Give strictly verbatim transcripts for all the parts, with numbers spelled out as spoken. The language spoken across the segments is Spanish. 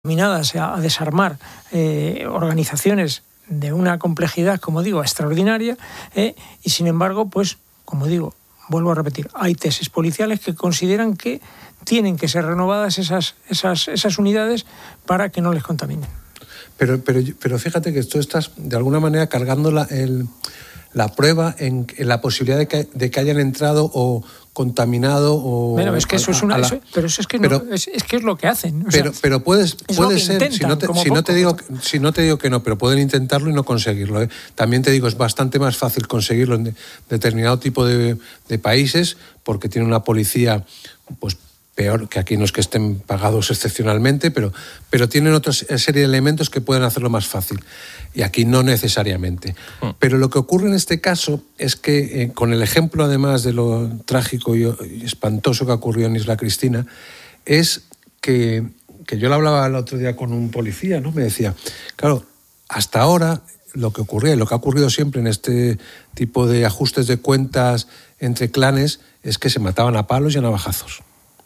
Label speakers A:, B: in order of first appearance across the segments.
A: encaminadas a, a desarmar eh, organizaciones de una complejidad, como digo, extraordinaria, eh, y sin embargo, pues, como digo, vuelvo a repetir, hay tesis policiales que consideran que tienen que ser renovadas esas, esas, esas unidades para que no les contaminen.
B: Pero, pero, pero fíjate que tú estás, de alguna manera, cargando la, el, la prueba en, en la posibilidad de que, de que hayan entrado o contaminado o...
A: Bueno, es que eso
B: a,
A: es una...
B: la,
A: eso, pero eso es que,
B: pero,
A: no, es, es que es lo que hacen. O
B: pero,
A: sea,
B: pero puedes, puede ser,
A: intentan,
B: si, no te, si,
A: poco,
B: no te digo, si no te digo que no, pero pueden intentarlo y no conseguirlo, ¿eh? También te digo, es bastante más fácil conseguirlo en de, determinado tipo de, de países porque tiene una policía, pues, peor, que aquí no es que estén pagados excepcionalmente, pero, pero tienen otra serie de elementos que pueden hacerlo más fácil. Y aquí no necesariamente. Mm. Pero lo que ocurre en este caso es que, eh, con el ejemplo además de lo trágico y, y espantoso que ocurrió en Isla Cristina, es que, que yo lo hablaba el otro día con un policía, ¿no? Me decía, claro, hasta ahora lo que ocurría y lo que ha ocurrido siempre en este tipo de ajustes de cuentas entre clanes es que se mataban a palos y a navajazos.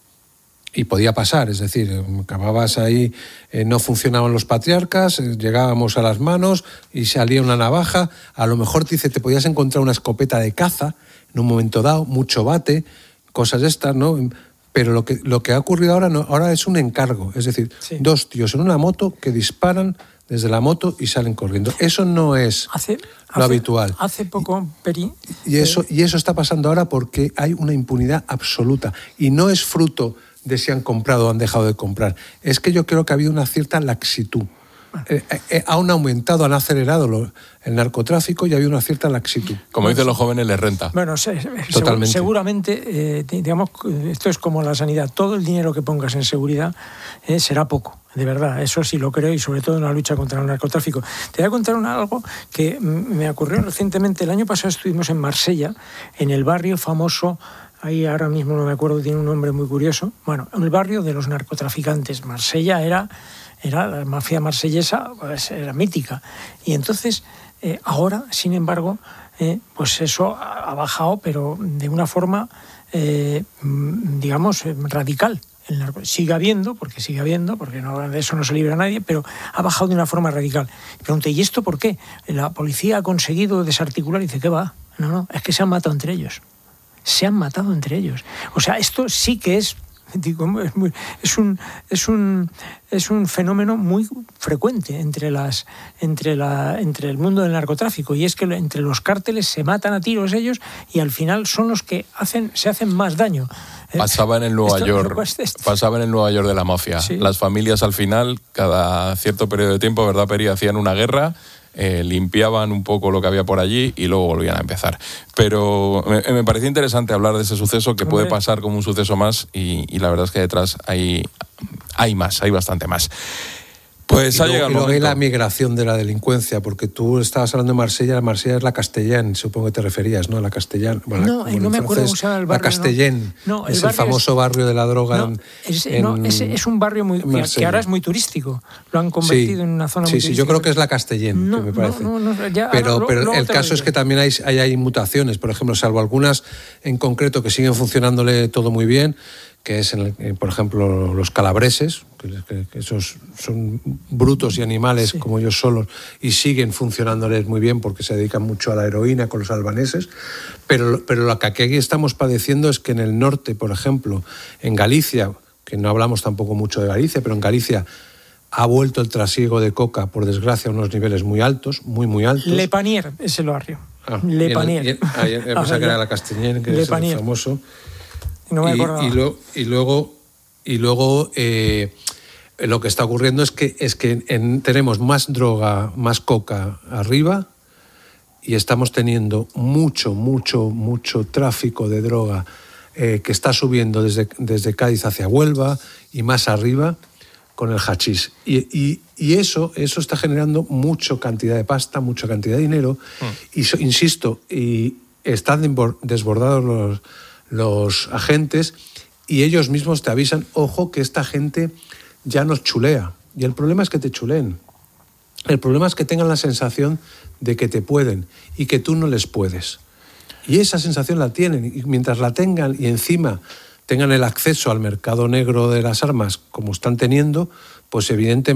B: Y podía pasar, es decir, acababas ahí, eh, no funcionaban los patriarcas, eh, llegábamos a las manos y salía una navaja, a lo mejor te dice, te podías encontrar una escopeta de caza en un momento dado, mucho bate, cosas estas, ¿no? Pero lo que, lo que ha ocurrido ahora, no, ahora es un encargo, es decir, sí. Dos tíos en una moto que disparan desde la moto y salen corriendo. Eso no es
A: hace,
B: lo
A: hace,
B: habitual.
A: Hace poco, Peri...
B: Y eso, eh... y eso está pasando ahora porque hay una impunidad absoluta y no es fruto de si han comprado o han dejado de comprar. Es que yo creo que ha habido una cierta laxitud. Bueno. Eh, eh, han aumentado, han acelerado lo, el narcotráfico y ha habido una cierta laxitud.
C: Como dicen los jóvenes, les renta.
A: Bueno, se, Totalmente. seguramente, eh, digamos, esto es como la sanidad. Todo el dinero que pongas en seguridad eh, será poco, de verdad. Eso sí lo creo, y sobre todo en la lucha contra el narcotráfico. Te voy a contar una, algo que me ocurrió recientemente. El año pasado estuvimos en Marsella, en el barrio famoso. Ahí ahora mismo no me acuerdo, tiene un nombre muy curioso. Bueno, el barrio de los narcotraficantes. Marsella era, era la mafia marsellesa, pues era mítica. Y entonces, eh, ahora, sin embargo, eh, pues eso ha bajado, pero de una forma, eh, digamos, radical. El narco sigue habiendo, porque sigue habiendo, porque no, de eso no se libra nadie, pero ha bajado de una forma radical. Y pregunté, ¿y esto por qué? La policía ha conseguido desarticular, y dice, ¿qué va? No, no, es que se han matado entre ellos. Se han matado entre ellos. O sea, esto sí que es, digo, es, muy, es, un, es, un, es un fenómeno muy frecuente entre, las, entre, la, entre el mundo del narcotráfico, y es que entre los cárteles se matan a tiros ellos y al final son los que hacen, se hacen más daño.
C: Pasaba en el Nueva esto, York, esto. pasaba en el Nueva York de la mafia. Sí. Las familias al final, cada cierto periodo de tiempo, ¿verdad, Peri? Hacían una guerra. Eh, limpiaban un poco lo que había por allí y luego volvían a empezar. Pero me, me pareció interesante hablar de ese suceso que puede pasar como un suceso más y, y la verdad es que detrás hay, hay más, hay bastante más. Pues
B: y
C: ha
B: luego,
C: llegado el
B: y luego hay
C: momento.
B: La migración de la delincuencia, porque tú estabas hablando de Marsella, Marsella es la Castellán, supongo que te referías, ¿no? La Castellán. Bueno,
A: no, no me acuerdo cómo se llama el barrio.
B: La Castellán,
A: no. No,
B: es
A: el
B: el famoso es, barrio de la droga.
A: No,
B: en,
A: es,
B: en,
A: no es, es un barrio muy, que ahora es muy turístico. Lo han convertido
B: sí,
A: en una zona
B: sí,
A: muy
B: sí,
A: turística.
B: Sí, yo creo que es la Castellán, no, que me parece.
A: No, no, no, ya,
B: pero
A: ahora,
B: pero
A: luego
B: el caso es que también hay, hay, hay mutaciones, por ejemplo, salvo algunas en concreto que siguen funcionándole todo muy bien, que es, en el, por ejemplo, los calabreses, que, que, que esos son brutos y animales sí. como ellos solos y siguen funcionándoles muy bien porque se dedican mucho a la heroína con los albaneses, pero, pero lo que aquí estamos padeciendo es que en el norte, por ejemplo, en Galicia, que no hablamos tampoco mucho de Galicia, pero en Galicia ha vuelto el trasiego de coca, por desgracia, a unos niveles muy altos, muy, muy altos.
A: Le Panier es el barrio.
B: Ah,
A: Le Panier.
B: Ah, yo pensaba que era la Castellán, que
A: Le
B: es
A: Panier.
B: el famoso.
A: No me
B: y, y, lo, y luego, y luego eh, lo que está ocurriendo es que, es que en, tenemos más droga, más coca arriba y estamos teniendo mucho, mucho, mucho tráfico de droga eh, que está subiendo desde, desde Cádiz hacia Huelva y más arriba con el hachís. Y, y, y eso, eso está generando mucha cantidad de pasta, mucha cantidad de dinero. Mm. Y so, insisto, y están desbordados los... los agentes y ellos mismos te avisan, ojo, que esta gente ya nos chulea. Y el problema es que te chuleen. El problema es que tengan la sensación de que te pueden y que tú no les puedes. Y esa sensación la tienen. Y mientras la tengan y encima tengan el acceso al mercado negro de las armas como están teniendo, pues evidentemente